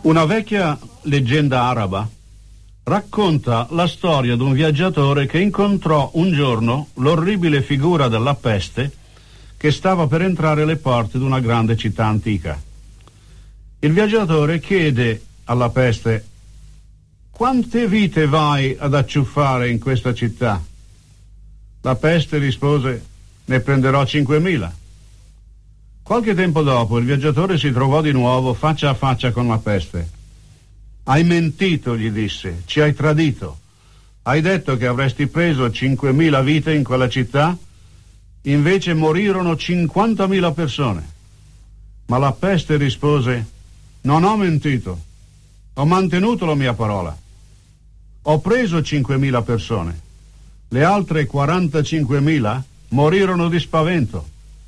Una vecchia leggenda araba racconta la storia di un viaggiatore che incontrò un giorno l'orribile figura della peste che stava per entrare alle porte di una grande città antica. Il viaggiatore chiede alla peste: quante vite vai ad acciuffare in questa città? La peste rispose: ne prenderò 5.000. Qualche tempo dopo il viaggiatore si trovò di nuovo faccia a faccia con la peste. Hai mentito, gli disse, ci hai tradito. Hai detto che avresti preso 5.000 vite in quella città, invece morirono 50.000 persone. Ma la peste rispose: non ho mentito, ho mantenuto la mia parola. Ho preso 5.000 persone, le altre 45.000 morirono di spavento.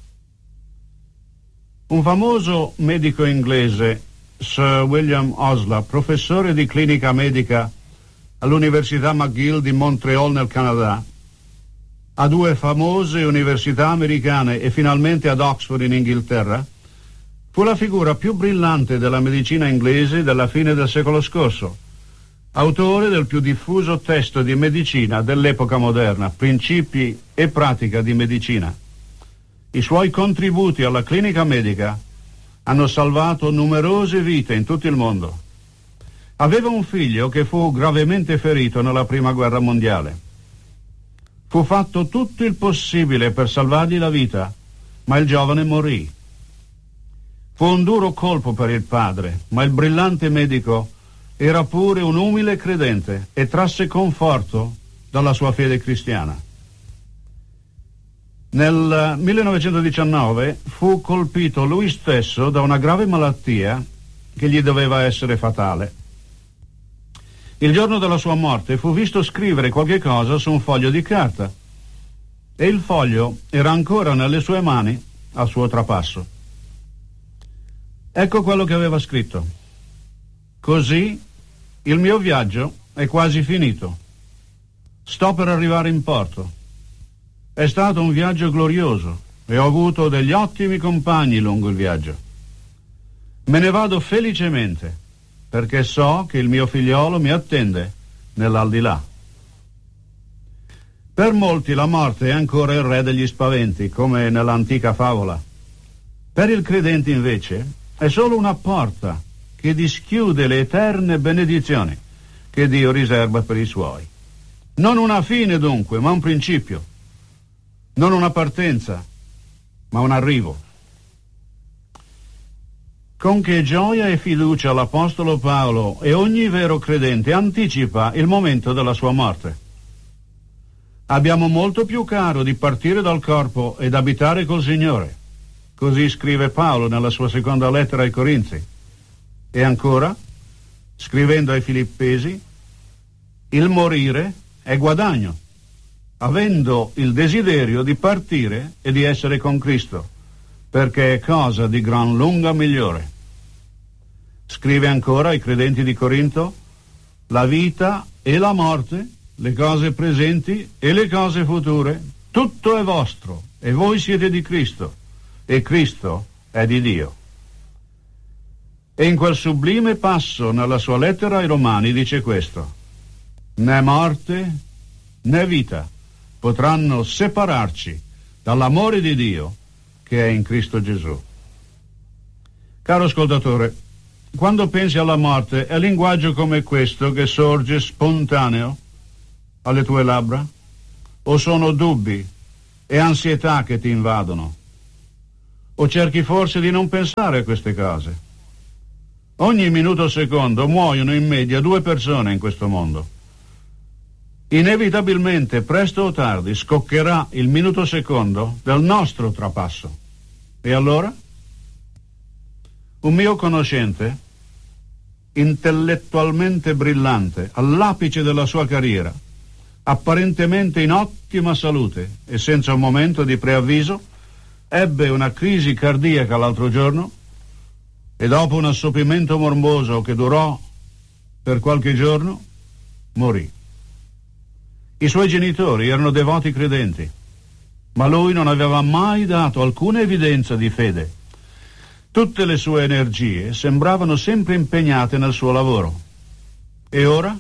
Un famoso medico inglese, Sir William Osler, professore di clinica medica all'Università McGill di Montreal nel Canada, a 2 famose università americane e finalmente ad Oxford in Inghilterra, fu la figura più brillante della medicina inglese della fine del secolo scorso, autore del più diffuso testo di medicina dell'epoca moderna, Principi e pratica di medicina. I suoi contributi alla clinica medica hanno salvato numerose vite in tutto il mondo. Aveva un figlio che fu gravemente ferito nella Prima Guerra Mondiale. Fu fatto tutto il possibile per salvargli la vita, ma il giovane morì. Fu un duro colpo per il padre, ma il brillante medico era pure un umile credente e trasse conforto dalla sua fede cristiana. Nel 1919 fu colpito lui stesso da una grave malattia che gli doveva essere fatale. Il giorno della sua morte fu visto scrivere qualche cosa su un foglio di carta e il foglio era ancora nelle sue mani al suo trapasso. Ecco quello che aveva scritto: così il mio viaggio è quasi finito. Sto per arrivare in porto. È stato un viaggio glorioso e ho avuto degli ottimi compagni lungo il viaggio. Me ne vado felicemente perché so che il mio figliolo mi attende nell'aldilà. Per molti la morte è ancora il re degli spaventi, come nell'antica favola. Per il credente invece è solo una porta che dischiude le eterne benedizioni che Dio riserva per i suoi. Non una fine dunque, ma un principio. Non una partenza, ma un arrivo. Con che gioia e fiducia l'Apostolo Paolo e ogni vero credente anticipa il momento della sua morte. Abbiamo molto più caro di partire dal corpo ed abitare col Signore. Così scrive Paolo nella sua seconda lettera ai Corinzi. E ancora, scrivendo ai Filippesi, il morire è guadagno, avendo il desiderio di partire e di essere con Cristo, perché è cosa di gran lunga migliore. Scrive ancora ai credenti di Corinto: la vita e la morte, le cose presenti e le cose future, tutto è vostro, e voi siete di Cristo, e Cristo è di Dio. E in quel sublime passo nella sua lettera ai Romani dice questo: né morte né vita potranno separarci dall'amore di Dio che è in Cristo Gesù. Caro ascoltatore, quando pensi alla morte, è linguaggio come questo che sorge spontaneo alle tue labbra? O sono dubbi e ansietà che ti invadono? O cerchi forse di non pensare a queste cose? Ogni minuto secondo muoiono in media 2 persone in questo mondo. Inevitabilmente, presto o tardi, scoccherà il minuto secondo del nostro trapasso. E allora? Un mio conoscente, intellettualmente brillante, all'apice della sua carriera, apparentemente in ottima salute e senza un momento di preavviso, ebbe una crisi cardiaca l'altro giorno e dopo un assopimento morboso che durò per qualche giorno, morì. I suoi genitori erano devoti credenti, ma lui non aveva mai dato alcuna evidenza di fede. Tutte le sue energie sembravano sempre impegnate nel suo lavoro. E ora?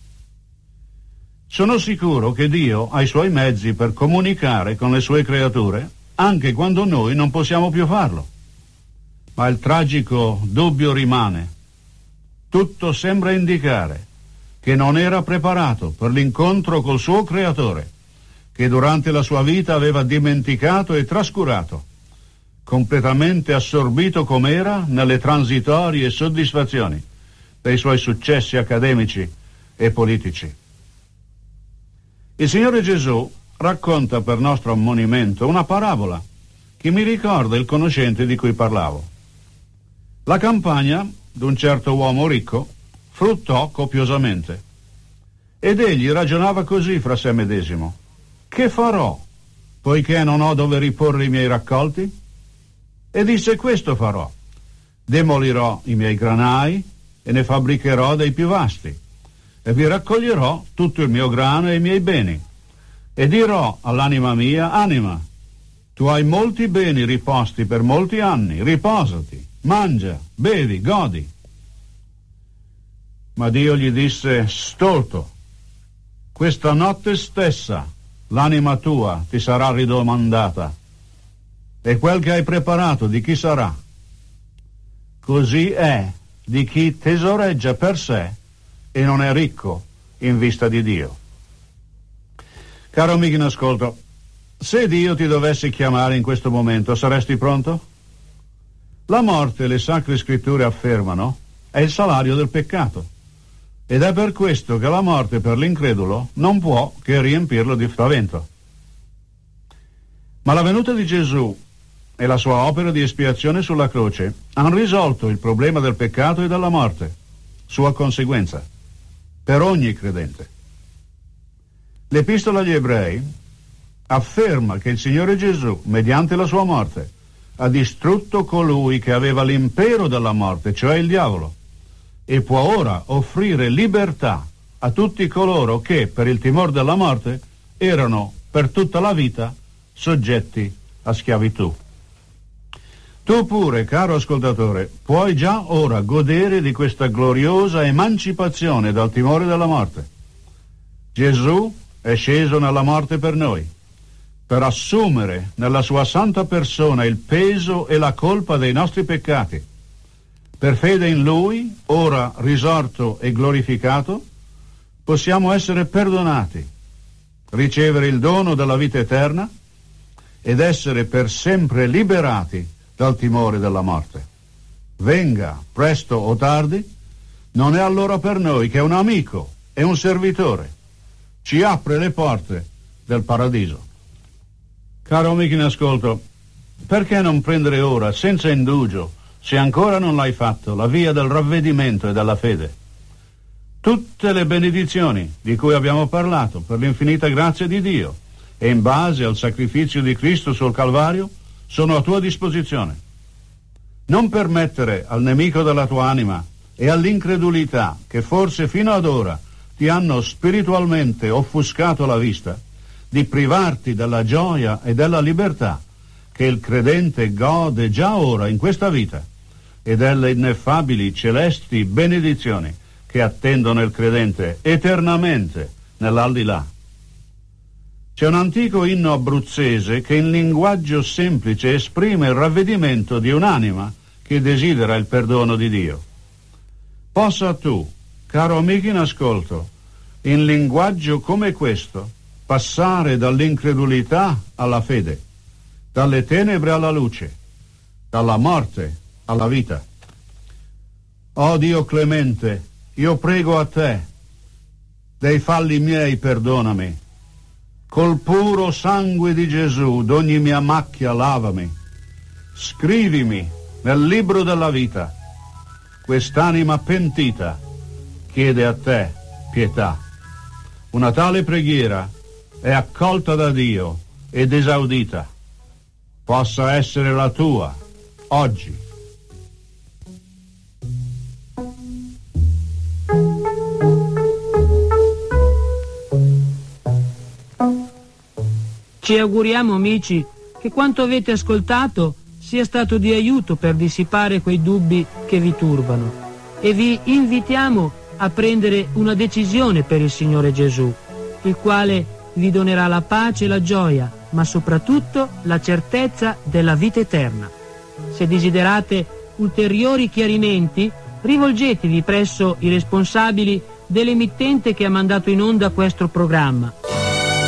Sono sicuro che Dio ha i suoi mezzi per comunicare con le sue creature, anche quando noi non possiamo più farlo. Ma il tragico dubbio rimane. Tutto sembra indicare che non era preparato per l'incontro col suo creatore, che durante la sua vita aveva dimenticato e trascurato, completamente assorbito com'era nelle transitorie soddisfazioni dei suoi successi accademici e politici. Il Signore Gesù racconta per nostro ammonimento una parabola che mi ricorda il conoscente di cui parlavo. La campagna d'un certo uomo ricco fruttò copiosamente ed egli ragionava così fra sé medesimo: che farò, poiché non ho dove riporre i miei raccolti? E disse: questo farò: demolirò i miei granai e ne fabbricherò dei più vasti, e vi raccoglierò tutto il mio grano e i miei beni, e dirò all'anima mia: anima, tu hai molti beni riposti per molti anni, riposati, mangia, bevi, godi. Ma Dio gli disse: stolto, questa notte stessa l'anima tua ti sarà ridomandata, e quel che hai preparato di chi sarà? Così è di chi tesoreggia per sé e non è ricco in vista di Dio. Caro amico in ascolto, se Dio ti dovesse chiamare in questo momento, saresti pronto? La morte, le sacre scritture affermano, è il salario del peccato, ed è per questo che la morte per l'incredulo non può che riempirlo di spavento. Ma la venuta di Gesù e la sua opera di espiazione sulla croce hanno risolto il problema del peccato e della morte, sua conseguenza, per ogni credente. L'Epistola agli Ebrei afferma che il Signore Gesù, mediante la sua morte, ha distrutto colui che aveva l'impero della morte, cioè il diavolo, e può ora offrire libertà a tutti coloro che, per il timore della morte, erano per tutta la vita soggetti a schiavitù. Tu pure, caro ascoltatore, puoi già ora godere di questa gloriosa emancipazione dal timore della morte. Gesù è sceso nella morte per noi, per assumere nella sua santa persona il peso e la colpa dei nostri peccati. Per fede in Lui, ora risorto e glorificato, possiamo essere perdonati, ricevere il dono della vita eterna ed essere per sempre liberati dal timore della morte. Venga, presto o tardi, non è allora per noi che è un amico e un servitore. Ci apre le porte del paradiso. Caro amico in ascolto, perché non prendere ora, senza indugio, se ancora non l'hai fatto, la via del ravvedimento e della fede? Tutte le benedizioni di cui abbiamo parlato, per l'infinita grazia di Dio e in base al sacrificio di Cristo sul Calvario, sono a tua disposizione. Non permettere al nemico della tua anima e all'incredulità che forse fino ad ora ti hanno spiritualmente offuscato la vista, di privarti della gioia e della libertà che il credente gode già ora in questa vita e delle ineffabili celesti benedizioni che attendono il credente eternamente nell'aldilà. C'è un antico inno abruzzese che in linguaggio semplice esprime il ravvedimento di un'anima che desidera il perdono di Dio. Possa tu, caro amico in ascolto, in linguaggio come questo, passare dall'incredulità alla fede, dalle tenebre alla luce, dalla morte alla vita. Oh Dio clemente, io prego a te, dei falli miei perdonami, col puro sangue di Gesù d'ogni mia macchia lavami, scrivimi nel libro della vita. Quest'anima pentita chiede a te pietà. Una tale preghiera è accolta da Dio ed esaudita. Possa essere la tua oggi. Ci auguriamo, amici, che quanto avete ascoltato sia stato di aiuto per dissipare quei dubbi che vi turbano, e vi invitiamo a prendere una decisione per il Signore Gesù, il quale vi donerà la pace e la gioia, ma soprattutto la certezza della vita eterna. Se desiderate ulteriori chiarimenti, rivolgetevi presso i responsabili dell'emittente che ha mandato in onda questo programma